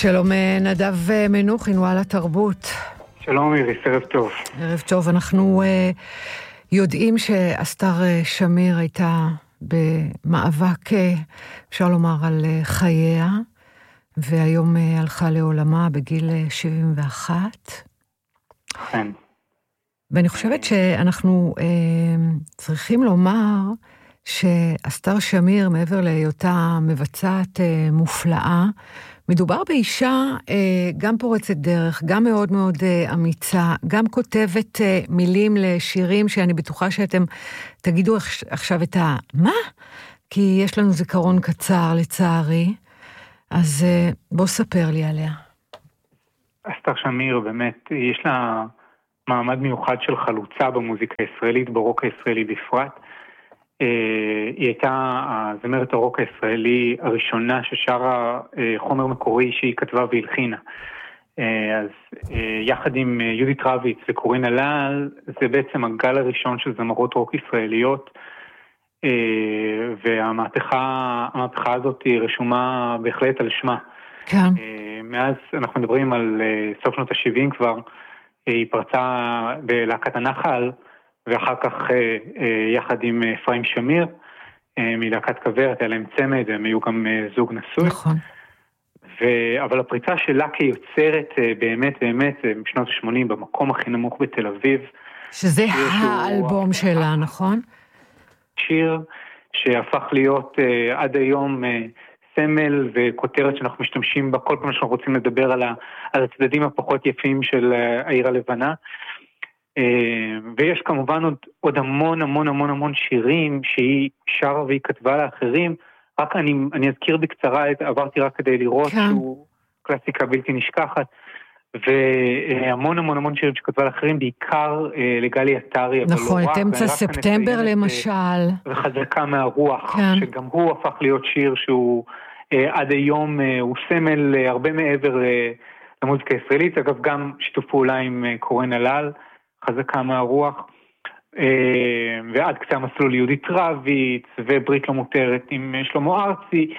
שלום נדב מנוחין, וואלה תרבות. שלום איריס, ערב טוב. ערב טוב, אנחנו יודעים שאסתר שמיר הייתה במאבק, אפשר לומר, על חייה, והיום הלכה לעולמה בגיל 71. כן. ואני חושבת שאנחנו צריכים לומר שאסתר שמיר, מעבר להיותה מבצעת מופלאה, מדובר באישה גם פורצת דרך, גם מאוד מאוד אמיצה, גם כותבת מילים לשירים שאני בטוחה שאתם תגידו עכשיו את מה? כי יש לנו זיכרון קצר לצערי, אז בוא ספר לי עליה. אסתר שמיר באמת, יש לה מעמד מיוחד של חלוצה במוזיקה הישראלית, ברוק הישראלי בפרט. היא הייתה הזמרת הרוק הישראלי הראשונה ששרה חומר מקורי שהיא כתבה והלחינה. אז יחד עם יהודית רביץ וקורין הלל, זה בעצם הגל הראשון של זמרות רוק ישראליות, והמהפכה הזאת היא רשומה בהחלט על שמה. כן. מאז אנחנו מדברים על סוף שנות ה-70 כבר, היא פרצה בלהקת הנחל, ואחר כך יחד עם אפרים שמיר, מלהקת כוורת, היה להם צמד, הם היו גם זוג נשוי. נכון. אבל הפריצה שלה כיוצרת באמת, בשנות ה-80, במקום הכי נמוך בתל אביב. שזה האלבום שלה, נכון? שיר שהפך להיות עד היום סמל וכותרת שאנחנו משתמשים בה, כל פעם שאנחנו רוצים לדבר על הצדדים הפחות יפים של העיר הלבנה. ויש כמובן עוד המון שירים שהיא שרה והיא כתבה לאחרים, רק אני אזכיר בקצרה, עברתי רק כדי לראות שהוא קלאסיקה בלתי נשכחת, והמון שירים שכתבה לאחרים, בעיקר לגלי עטרי, נכון, את אמצע ספטמבר למשל. וחזקה מהרוח, שגם הוא הפך להיות שיר שהוא עד היום הוא סמל הרבה מעבר למוזיקה הישראלית, אגב גם שיתוף פעולה עם קורין הלל, חזקה מהרוח, ועד קצה המסלול יהודית רביץ, וברית לא מותרת עם שלמה ארצי,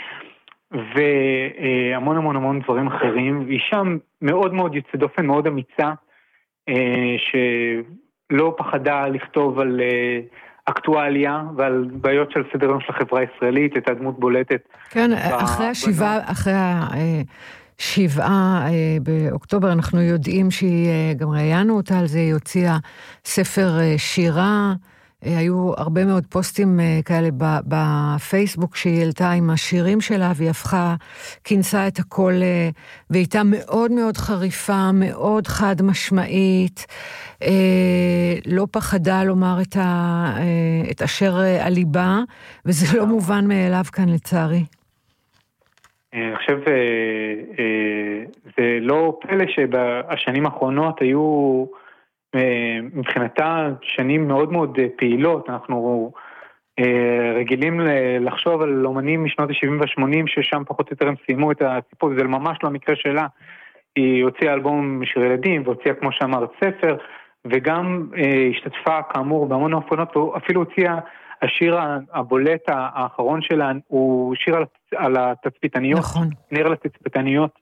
והמון דברים אחרים, והיא שם מאוד יוצאת דופן, מאוד אמיצה, שלא פחדה לכתוב על אקטואליה, ועל בעיות של סדר יום של החברה הישראלית, את הדמות בולטת. כן, אחרי השבעה באוקטובר, אנחנו יודעים שהיא, גם ראיינו אותה על זה, היא הוציאה ספר שירה, היו הרבה מאוד פוסטים כאלה בפייסבוק שהיא העלתה עם השירים שלה, והיא כינסה את הכל, והייתה מאוד חריפה, מאוד חד משמעית, לא פחדה לומר את אשר על ליבה, וזה לא מובן מאליו כאן לצערי. אני חושב, זה לא פלא שבשנים האחרונות היו מבחינתה שנים מאוד פעילות. אנחנו רגילים לחשוב על אומנים משנות ה-70 וה-80 ששם פחות או יותר הם סיימו את הסיפור, זה ממש לא המקרה שלה. היא הוציאה אלבום שיר ילדים והוציאה כמו שאמרת ספר, וגם השתתפה כאמור בהמון אופנות, אפילו הוציאה השיר הבולט האחרון שלה הוא שיר על התצפיתניות, נכון. נר לתצפיתניות,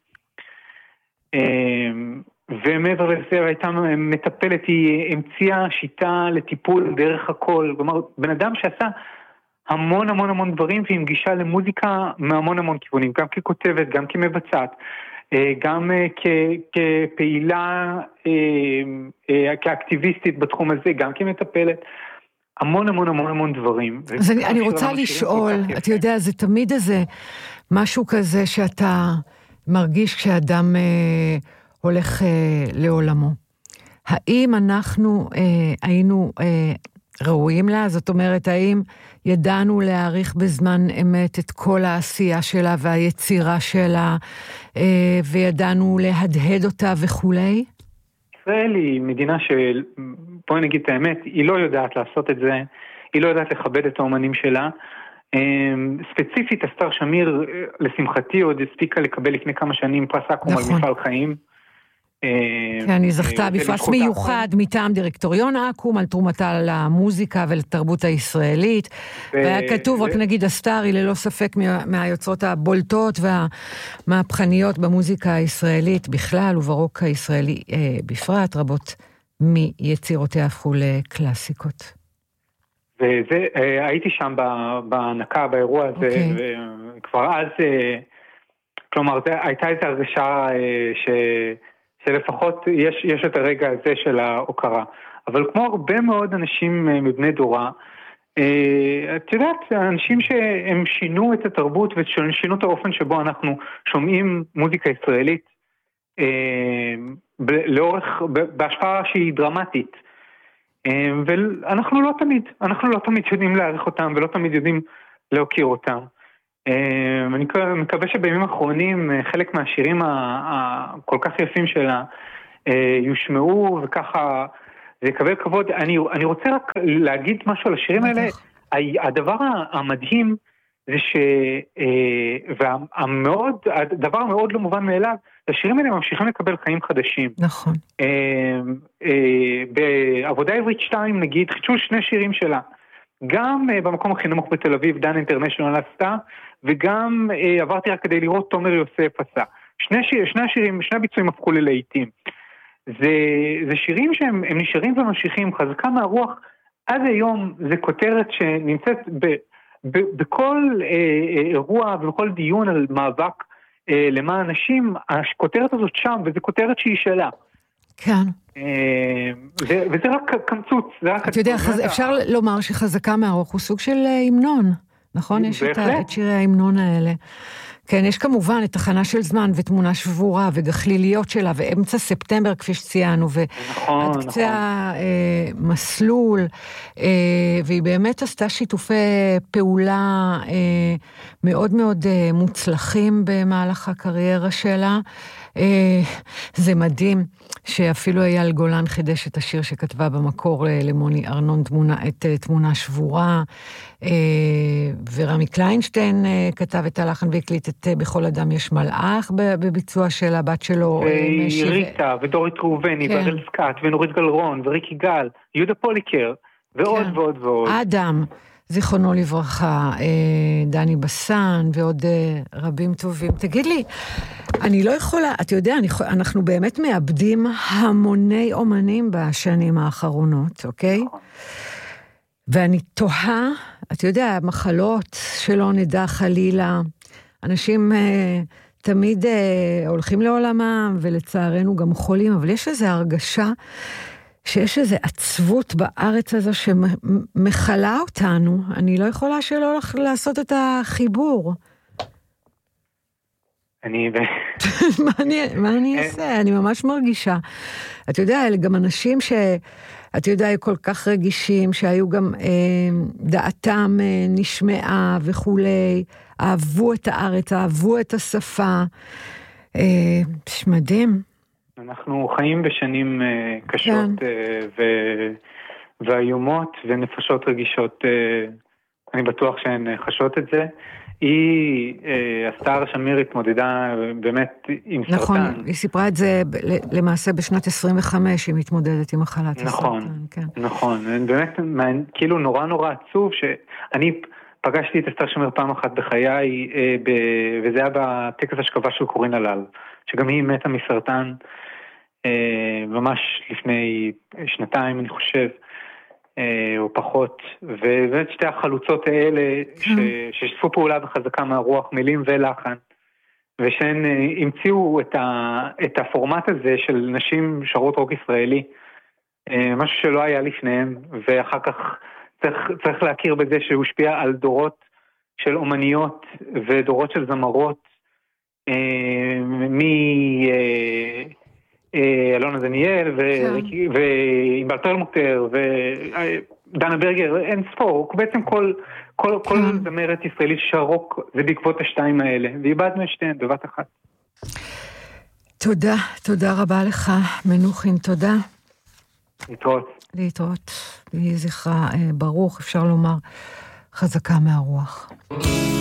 ומעבר לזה הייתה מטפלת, היא המציאה שיטה לטיפול דרך הכל, כלומר בן אדם שעשה המון דברים, והיא מגישה למוזיקה מהמון כיוונים, גם ככותבת, גם כמבצעת, גם כפעילה, כאקטיביסטית בתחום הזה, גם כמטפלת, המון דברים. אז אני רוצה לשאול, אתה יודע, זה תמיד איזה משהו כזה שאתה מרגיש כשאדם הולך לעולמו. האם אנחנו היינו ראויים לה? זאת אומרת, האם ידענו להעריך בזמן אמת את כל העשייה שלה והיצירה שלה, וידענו להדהד אותה וכולי? ישראל היא מדינה בואי נגיד את האמת, היא לא יודעת לעשות את זה, היא לא יודעת לכבד את האומנים שלה. ספציפית, אסתר שמיר, לשמחתי, עוד הספיקה לקבל לפני כמה שנים פרס אקו"ם על מפעל חיים, כן, היא זכתה בפרס מיוחד מטעם דירקטוריון אקו"ם על תרומתה למוזיקה ולתרבות הישראלית, והיה כתוב, רק נגיד, הסטאר היא ללא ספק מהיוצרות הבולטות והמהפכניות במוזיקה הישראלית בכלל, וברוק הישראלי בפרט, רבות מיצירותיה הפכו לקלאסיקות. וזה, הייתי שם בהנקה, באירוע הזה, וכבר אז, כלומר, הייתה איזו הרגשה שלפחות יש את הרגע הזה של ההוקרה. אבל כמו הרבה מאוד אנשים מבני דורה, את יודעת, אנשים שהם שינו את התרבות ושינו את האופן שבו אנחנו שומעים מוזיקה ישראלית, בהשפעה שהיא דרמטית. ואנחנו לא תמיד יודעים להעריך אותם ולא תמיד יודעים להוקיר אותם. אני מקווה שבימים האחרונים חלק מהשירים הכל כך יפים שלה יושמעו וככה זה יקבל כבוד. אני רוצה רק להגיד משהו על השירים האלה. הדבר המדהים זה הדבר המאוד לא מובן מאליו, השירים האלה ממשיכים לקבל חיים חדשים. נכון. בעבודה עברית 2 נגיד חידשו 2 שירים שלה, גם במקום הכי נמוך בתל אביב דן אינטרנשיונל עשתה, וגם עברתי רק כדי לראות תומר יוסף עשה. שני השירים, שני הביצועים הפכו ללהיטים. זה שירים שהם נשארים וממשיכים, חזקה מהרוח. עד היום זה כותרת שנמצאת בכל אירוע ובכל דיון על מאבק למען אנשים, הכותרת הזאת שם, וזו כותרת שהיא שלה. כן. וזה רק קמצוץ. אתה יודע, אפשר לומר שחזקה מהרוח הוא סוג של המנון, נכון? יש את שירי ההמנון האלה. כן, יש כמובן את תחנה של זמן ותמונה שבורה וגחליליות שלה ואמצע ספטמבר כפי שציינו ועד קצה המסלול, והיא באמת עשתה שיתופי פעולה מאוד מאוד מוצלחים במהלך הקריירה שלה. זה מדהים שאפילו אייל גולן חידש את השיר שכתבה במקור למוני ארנון, את תמונה שבורה, ורמי קליינשטיין כתב את הלחן והקליט את בכל אדם יש מלאך בביצוע של הבת שלו. ריטה ודורית ראובני וברל סקאט ונורית גלרון וריקי גל, יהודה פוליקר ועוד ועוד ועוד. אדם, זיכרונו לברכה, דני בסן ועוד רבים טובים. תגיד לי, אני לא יכולה, אתה יודע, אנחנו באמת מאבדים המוני אומנים בשנים האחרונות, אוקיי? ואני תוהה, אתה יודע, מחלות שלא נדע חלילה, אנשים תמיד הולכים לעולמם ולצערנו גם חולים, אבל יש איזו הרגשה שיש איזו עצבות בארץ הזו שמחלה אותנו. אני לא יכולה שלא לעשות את החיבור. מה אני אעשה? אני ממש מרגישה. אתה יודע, אלה גם אנשים אתה יודע, כל כך רגישים, שהיו גם דעתם נשמעה וכולי, אהבו את הארץ, אהבו את השפה. מדהים. אנחנו חיים בשנים קשות ואיומות ונפשות רגישות, אני בטוח שהן חשות את זה. היא, הסטאר שמיר התמודדה באמת עם סרטן. נכון, היא סיפרה את זה למעשה בשנת 25, היא מתמודדת עם מחלת הסרטן. נכון, באמת כאילו נורא עצוב שאני פגשתי את הסטאר שמיר פעם אחת בחיי, וזה היה בטקס השכבה של קורין הלל, שגם היא מתה מסרטן, ממש לפני 2 אני חושב, או פחות, ובאמת שתי החלוצות האלה ששיתפו פעולה בחזקה מהרוח, מילים ולחן, ושהן המציאו את הפורמט הזה של נשים שרות רוק ישראלי, משהו שלא היה לפניהם, ואחר כך צריך להכיר בזה שהוא השפיע על דורות של אומניות ודורות של זמרות, אלונה דניאל וענבל פרלמוטר ודנה ברגר, אין ספור, בעצם כל זמרת ישראלית שהרוק זה בעקבות השתיים האלה, ואיבדנו את שתיהן בבת אחת. תודה רבה לך מנוחין, תודה. להתראות. יהי זכרה ברוך, אפשר לומר חזקה מהרוח.